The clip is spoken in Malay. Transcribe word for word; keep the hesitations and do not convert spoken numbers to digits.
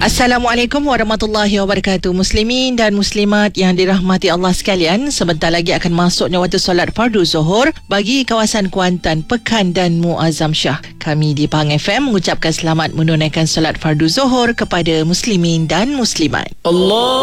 Assalamualaikum warahmatullahi wabarakatuh. Muslimin dan muslimat yang dirahmati Allah sekalian, sebentar lagi akan masuknya waktu solat fardu zuhur bagi kawasan Kuantan, Pekan dan Muazzam Shah. Kami di Pahang F M mengucapkan selamat menunaikan solat fardu zuhur kepada muslimin dan muslimat. Allah